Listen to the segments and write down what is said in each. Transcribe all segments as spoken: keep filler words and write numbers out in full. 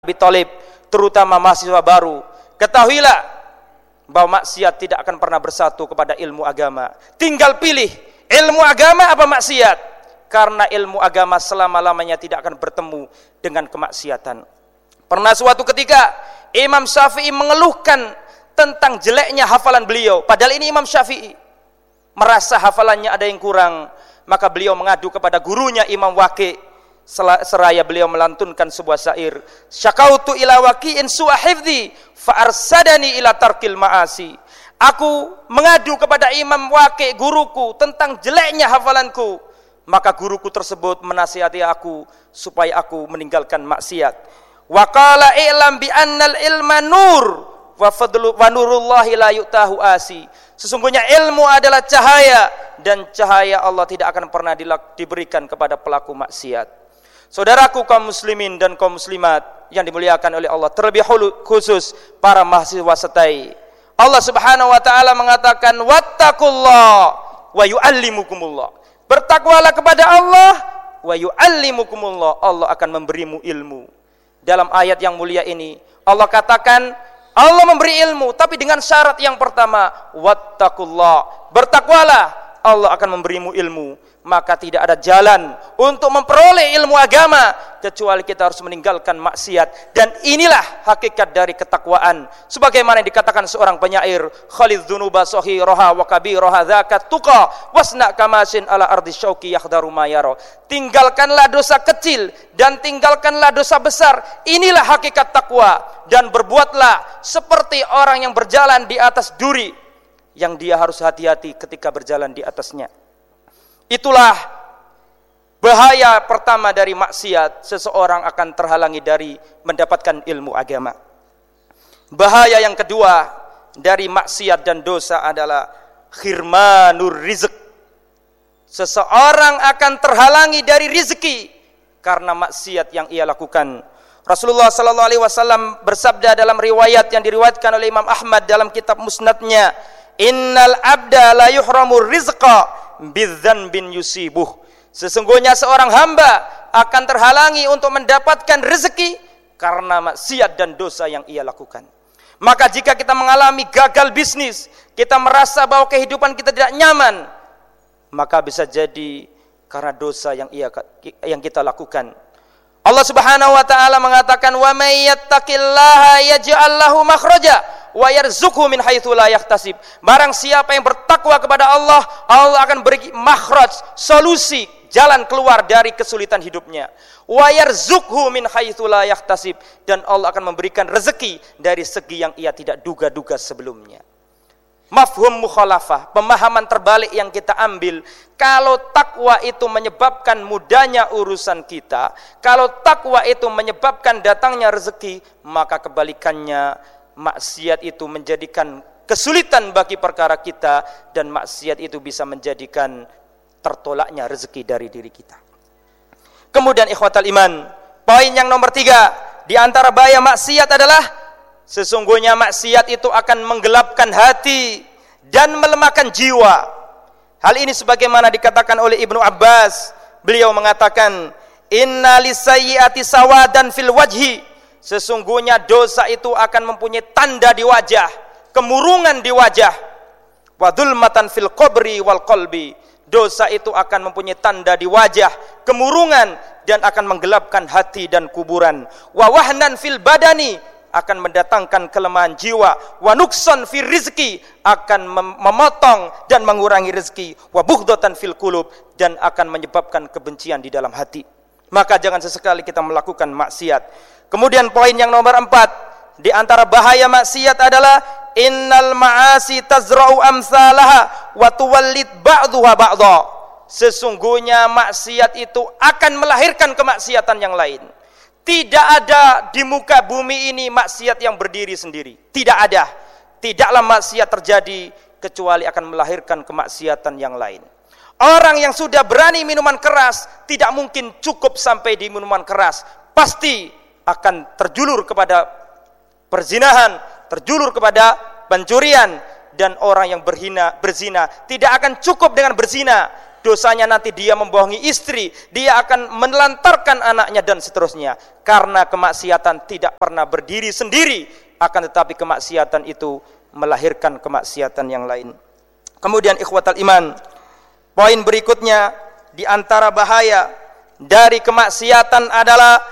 Abi Thalib, terutama mahasiswa baru, ketahuilah bahwa maksiat tidak akan pernah bersatu kepada ilmu agama. Tinggal pilih ilmu agama apa maksiat, karena ilmu agama selama-lamanya tidak akan bertemu dengan kemaksiatan. Pernah suatu ketika Imam Syafi'i mengeluhkan tentang jeleknya hafalan beliau, padahal ini Imam Syafi'i merasa hafalannya ada yang kurang, maka beliau mengadu kepada gurunya Imam Waqi'. Seraya beliau melantunkan sebuah syair, syakautu ila waqi'in su'a hifdzi fa arsadani ila tarkil ma'asi. Aku mengadu kepada Imam Waqi', guruku, tentang jeleknya hafalanku, maka guruku tersebut menasihati aku supaya aku meninggalkan maksiat. Wa qala i'lam bi annal ilma nur wa fadlu wa nurullahi la yu'tahu asi. Sesungguhnya ilmu adalah cahaya, dan cahaya Allah tidak akan pernah diberikan kepada pelaku maksiat. Saudaraku kaum muslimin dan kaum muslimat yang dimuliakan oleh Allah, terlebih khusus para mahasiswa setai, Allah Subhanahu wa taala mengatakan wattaqullah wa yu'allimukumullah. Bertakwalah kepada Allah wa yu'allimukumullah, Allah akan memberimu ilmu. Dalam ayat yang mulia ini Allah katakan Allah memberi ilmu, tapi dengan syarat yang pertama, wattaqullah, bertakwalah, Allah akan memberimu ilmu. Maka tidak ada jalan untuk memperoleh ilmu agama kecuali kita harus meninggalkan maksiat. Dan inilah hakikat dari ketakwaan, sebagaimana dikatakan seorang penyair, khalidz dzunuba saghiraha wa kabiraha dzakat tuqa wasna kamasin ala ardi syauqi yakhdaru ma yara. Tinggalkanlah dosa kecil dan tinggalkanlah dosa besar, inilah hakikat takwa. Dan berbuatlah seperti orang yang berjalan di atas duri, yang dia harus hati-hati ketika berjalan di atasnya. Itulah bahaya pertama dari maksiat, seseorang akan terhalangi dari mendapatkan ilmu agama. Bahaya yang kedua dari maksiat dan dosa adalah khirmanur rizq. Seseorang akan terhalangi dari rizki karena maksiat yang ia lakukan. Rasulullah sallallahu alaihi wasallam bersabda dalam riwayat yang diriwayatkan oleh Imam Ahmad dalam kitab Musnadnya, innal abda la yuhramur rizqa bidzan bin yusibuh. Sesungguhnya seorang hamba akan terhalangi untuk mendapatkan rezeki karena maksiat dan dosa yang ia lakukan. Maka jika kita mengalami gagal bisnis, kita merasa bahwa kehidupan kita tidak nyaman, maka bisa jadi karena dosa yang ia yang kita lakukan. Allah Subhanahu wa taala mengatakan, wa may yattaqillaha yaj'al lahu makhraja wa yarzuqhu min haitsu la yahtasib. Barang siapa yang bertakwa kepada Allah, Allah akan beri makhraj, solusi, jalan keluar dari kesulitan hidupnya. Wa yarzuqhu min haitsu la yahtasib, dan Allah akan memberikan rezeki dari segi yang ia tidak duga-duga sebelumnya. Mafhum mukhalafah, pemahaman terbalik yang kita ambil, kalau takwa itu menyebabkan mudahnya urusan kita, kalau takwa itu menyebabkan datangnya rezeki, maka kebalikannya, maksiat itu menjadikan kesulitan bagi perkara kita, dan maksiat itu bisa menjadikan tertolaknya rezeki dari diri kita. Kemudian ikhwatal iman, poin yang nomor tiga di antara bahaya maksiat adalah sesungguhnya maksiat itu akan menggelapkan hati dan melemahkan jiwa. Hal ini sebagaimana dikatakan oleh Ibnu Abbas, beliau mengatakan, inna lisayyiati sawadan fil wajhi. Sesungguhnya dosa itu akan mempunyai tanda di wajah, kemurungan di wajah. Wa dzulmatan fil qabri wal qalbi. Dosa itu akan mempunyai tanda di wajah, kemurungan, dan akan menggelapkan hati dan kuburan. Wa wahnan fil badani, akan mendatangkan kelemahan jiwa. Wa nuksan fil rizki, akan memotong dan mengurangi rezeki. Wa bughdatan fil qulub, dan akan menyebabkan kebencian di dalam hati. Maka jangan sesekali kita melakukan maksiat. Kemudian poin yang nomor empat, di antara bahaya maksiat adalah innal ma'asi tazra'u amsalaha wa tuwallid ba'dhuha ba'dha. Sesungguhnya maksiat itu akan melahirkan kemaksiatan yang lain. Tidak ada di muka bumi ini maksiat yang berdiri sendiri. Tidak ada. Tidaklah maksiat terjadi kecuali akan melahirkan kemaksiatan yang lain. Orang yang sudah berani minuman keras tidak mungkin cukup sampai di minuman keras. Pasti akan terjulur kepada perzinahan, terjulur kepada pencurian. Dan orang yang berhina, berzina tidak akan cukup dengan berzina, dosanya nanti dia membohongi istri, dia akan menelantarkan anaknya dan seterusnya. Karena kemaksiatan tidak pernah berdiri sendiri, akan tetapi kemaksiatan itu melahirkan kemaksiatan yang lain. Kemudian ikhwatal iman, poin berikutnya di antara bahaya dari kemaksiatan adalah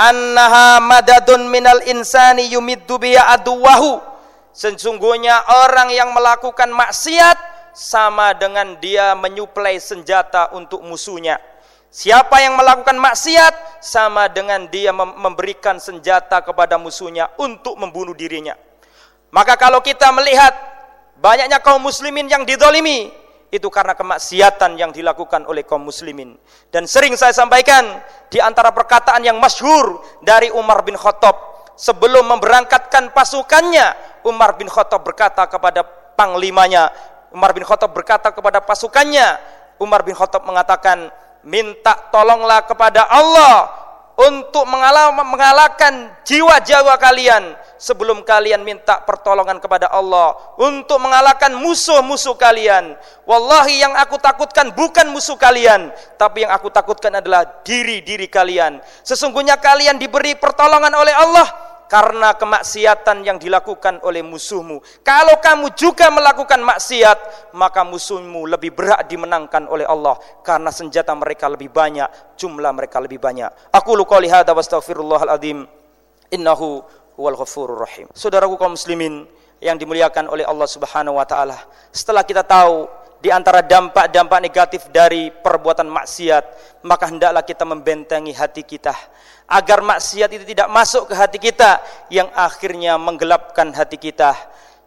annaha madadun minal insani yumiddu biya aduwahu. Sesungguhnya orang yang melakukan maksiat sama dengan dia menyuplai senjata untuk musuhnya. Siapa yang melakukan maksiat sama dengan dia memberikan senjata kepada musuhnya untuk membunuh dirinya. Maka kalau kita melihat banyaknya kaum muslimin yang dizalimi, itu karena kemaksiatan yang dilakukan oleh kaum muslimin. Dan sering saya sampaikan di antara perkataan yang masyhur dari Umar bin Khattab sebelum memberangkatkan pasukannya, Umar bin Khattab berkata kepada panglimanya, Umar bin Khattab berkata kepada pasukannya, Umar bin Khattab mengatakan, minta tolonglah kepada Allah untuk mengalah, mengalahkan jiwa-jiwa kalian sebelum kalian minta pertolongan kepada Allah untuk mengalahkan musuh-musuh kalian. Wallahi yang aku takutkan bukan musuh kalian, tapi yang aku takutkan adalah diri-diri kalian. Sesungguhnya kalian diberi pertolongan oleh Allah karena kemaksiatan yang dilakukan oleh musuhmu. Kalau kamu juga melakukan maksiat, maka musuhmu lebih berat dimenangkan oleh Allah karena senjata mereka lebih banyak, jumlah mereka lebih banyak. Aku lu qouli hadza wastaghfirullahal azim. Innahu huwal ghafurur rahim. Saudaraku kaum muslimin yang dimuliakan oleh Allah Subhanahu wa taala, setelah kita tahu di antara dampak-dampak negatif dari perbuatan maksiat, maka hendaklah kita membentengi hati kita agar maksiat itu tidak masuk ke hati kita yang akhirnya menggelapkan hati kita.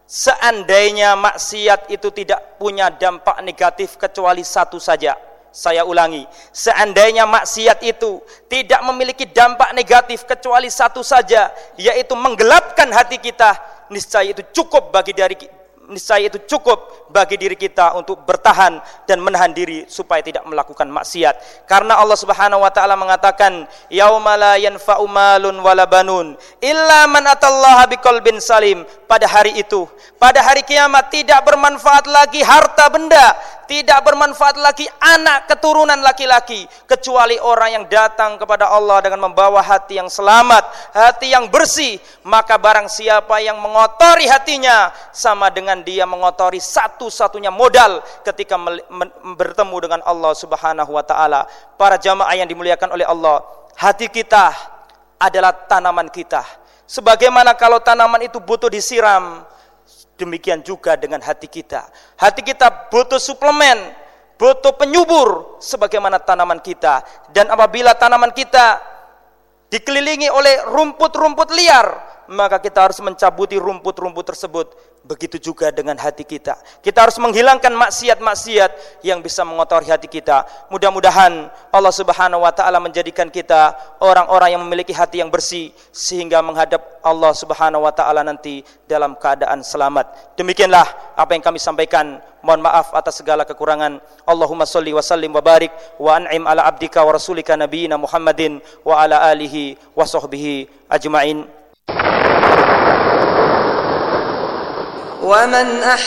Seandainya maksiat itu tidak punya dampak negatif kecuali satu saja. Saya ulangi, seandainya maksiat itu tidak memiliki dampak negatif kecuali satu saja, yaitu menggelapkan hati kita, niscaya itu cukup bagi dari niscaya itu cukup bagi diri kita untuk bertahan dan menahan diri supaya tidak melakukan maksiat. Karena Allah Subhanahu wa taala mengatakan, yauma la yanfa'u malun wala banun illa man atallaha biqalbin salim. Pada hari itu, pada hari kiamat tidak bermanfaat lagi harta benda, tidak bermanfaat lagi anak keturunan laki-laki, kecuali orang yang datang kepada Allah dengan membawa hati yang selamat, hati yang bersih. Maka barang siapa yang mengotori hatinya, sama dengan dia mengotori satu-satunya modal ketika bertemu dengan Allah Subhanahu wa taala. Para jamaah yang dimuliakan oleh Allah, hati kita adalah tanaman kita. Sebagaimana kalau tanaman itu butuh disiram, demikian juga dengan hati kita. Hati kita butuh suplemen, butuh penyubur sebagaimana tanaman kita. Dan apabila tanaman kita dikelilingi oleh rumput-rumput liar, maka kita harus mencabuti rumput-rumput tersebut. Begitu juga dengan hati kita. Kita harus menghilangkan maksiat-maksiat yang bisa mengotori hati kita. Mudah-mudahan Allah Subhanahu wa taala menjadikan kita orang-orang yang memiliki hati yang bersih sehingga menghadap Allah Subhanahu wa taala nanti dalam keadaan selamat. Demikianlah apa yang kami sampaikan. Mohon maaf atas segala kekurangan. Allahumma sholli wa sallim wa barik wa an'im ala abdika wa rasulika nabiyina Muhammadin wa ala alihi wa sahbihi ajma'in. ومن